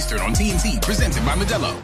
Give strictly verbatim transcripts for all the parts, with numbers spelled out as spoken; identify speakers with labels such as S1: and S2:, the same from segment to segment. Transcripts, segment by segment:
S1: Eastern on T N T, presented by Modelo.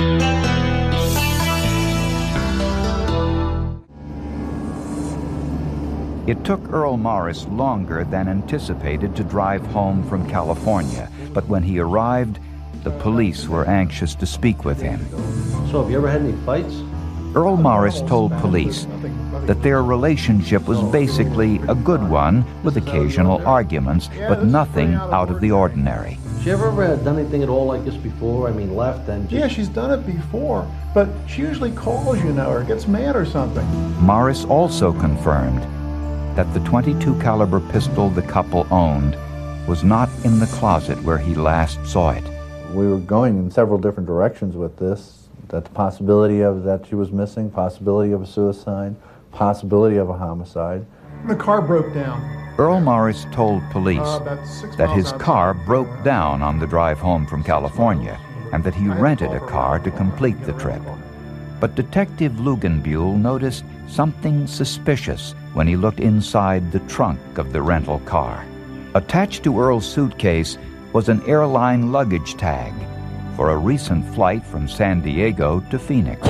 S2: It took Earl Morris longer than anticipated to drive home from California, but when he arrived, the police were anxious to speak with him.
S3: So have you ever had any fights?
S2: Earl Morris told police that their relationship was basically a good one with occasional arguments, but nothing out of the ordinary.
S3: She ever ever done anything at all like this before? I mean, left and just...
S4: Yeah, she's done it before, but she usually calls, you know, or gets mad or something.
S2: Morris also confirmed that the twenty-two caliber pistol the couple owned was not in the closet where he last saw it.
S5: We were going in several different directions with this. That the possibility of that she was missing, possibility of a suicide, possibility of a homicide.
S4: The car broke down.
S2: Earl Morris told police
S4: uh,
S2: that his car broke down on the drive home from California and that he rented a car to complete the trip. But Detective Lugenbuehl noticed something suspicious when he looked inside the trunk of the rental car. Attached to Earl's suitcase was an airline luggage tag for a recent flight from San Diego to Phoenix.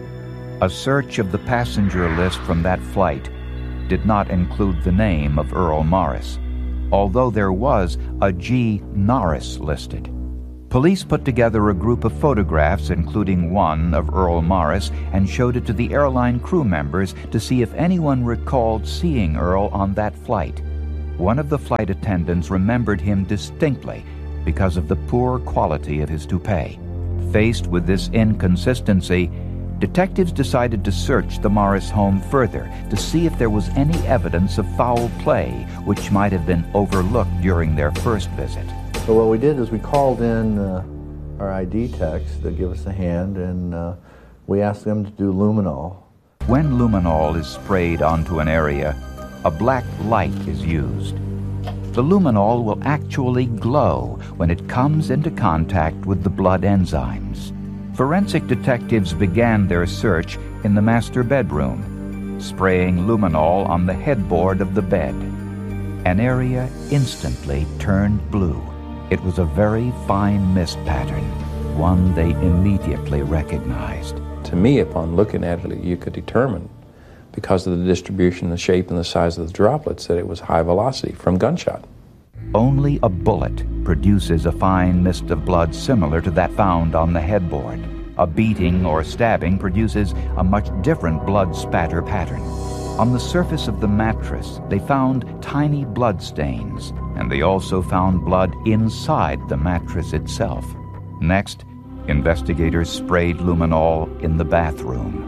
S2: A search of the passenger list from that flight did not include the name of Earl Morris, although there was a G. Norris listed. Police put together a group of photographs, including one of Earl Morris, and showed it to the airline crew members to see if anyone recalled seeing Earl on that flight. One of the flight attendants remembered him distinctly because of the poor quality of his toupee. Faced with this inconsistency, detectives decided to search the Morris home further to see if there was any evidence of foul play which might have been overlooked during their first visit.
S5: So what we did is we called in uh, our I D techs to give us a hand, and uh, we asked them to do luminol.
S2: When luminol is sprayed onto an area, a black light is used. The luminol will actually glow when it comes into contact with the blood enzymes. Forensic detectives began their search in the master bedroom, spraying luminol on the headboard of the bed. An area instantly turned blue. It was a very fine mist pattern, one they immediately recognized.
S6: To me, upon looking at it, you could determine, because of the distribution, the shape, and the size of the droplets, that it was high velocity from gunshot.
S2: Only a bullet produces a fine mist of blood similar to that found on the headboard. A beating or stabbing produces a much different blood spatter pattern. On the surface of the mattress, they found tiny blood stains, and they also found blood inside the mattress itself. Next, investigators sprayed luminol in the bathroom.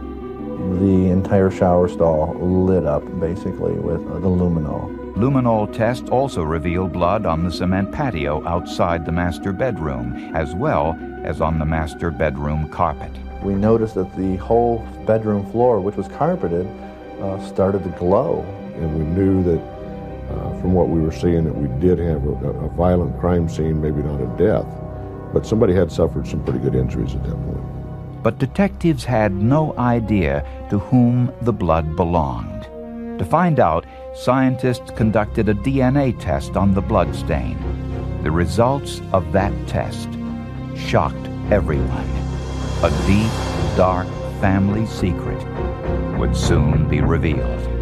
S5: The entire shower stall lit up, basically, with uh, the luminol.
S2: Luminol tests also revealed blood on the cement patio outside the master bedroom, as well as on the master bedroom carpet.
S5: We noticed that the whole bedroom floor, which was carpeted, uh, started to glow.
S7: And we knew that, uh, from what we were seeing, that we did have a, a violent crime scene, maybe not a death, but somebody had suffered some pretty good injuries at that point.
S2: But detectives had no idea to whom the blood belonged. To find out, scientists conducted a D N A test on the blood stain. The results of that test shocked everyone. A deep, dark family secret would soon be revealed.